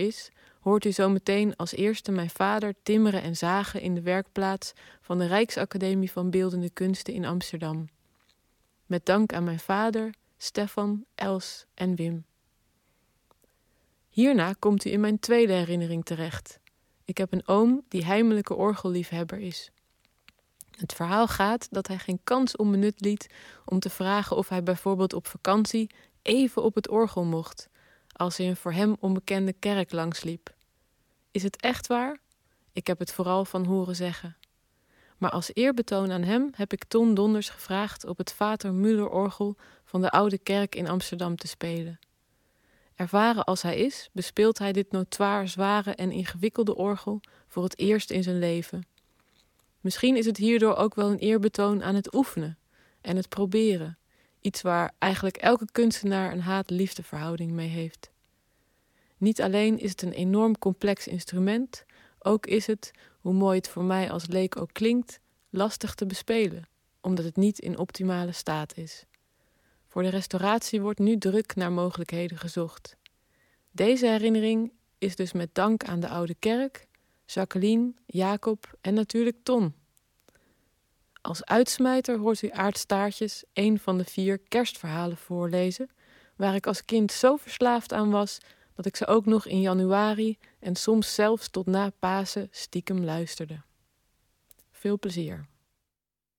is, hoort u zo meteen als eerste mijn vader timmeren en zagen in de werkplaats van de Rijksacademie van Beeldende Kunsten in Amsterdam. Met dank aan mijn vader, Stefan, Els en Wim. Hierna komt u in mijn tweede herinnering terecht. Ik heb een oom die heimelijke orgelliefhebber is. Het verhaal gaat dat hij geen kans onbenut liet om te vragen of hij bijvoorbeeld op vakantie even op het orgel mocht, als hij een voor hem onbekende kerk langsliep. Is het echt waar? Ik heb het vooral van horen zeggen. Maar als eerbetoon aan hem heb ik Ton Donders gevraagd op het Vater Müller-orgel van de Oude Kerk in Amsterdam te spelen. Ervaren als hij is, bespeelt hij dit notoir zware en ingewikkelde orgel voor het eerst in zijn leven. Misschien is het hierdoor ook wel een eerbetoon aan het oefenen en het proberen. Iets waar eigenlijk elke kunstenaar een haat-liefde verhouding mee heeft. Niet alleen is het een enorm complex instrument, ook is het, hoe mooi het voor mij als leek ook klinkt, lastig te bespelen, omdat het niet in optimale staat is. Voor de restauratie wordt nu druk naar mogelijkheden gezocht. Deze herinnering is dus met dank aan de Oude Kerk, Jacqueline, Jacob en natuurlijk Ton. Als uitsmijter hoort u Aardstaartjes, een van de 4 kerstverhalen voorlezen, waar ik als kind zo verslaafd aan was dat ik ze ook nog in januari en soms zelfs tot na Pasen stiekem luisterde. Veel plezier.